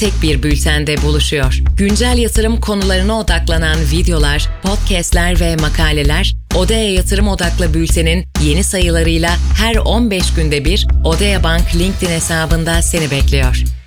tek bir bültende buluşuyor. Güncel yatırım konularına odaklanan videolar, podcastler ve makaleler Odea Yatırım Odaklı Bülten'in yeni sayılarıyla her 15 günde bir Odea Bank LinkedIn hesabında seni bekliyor.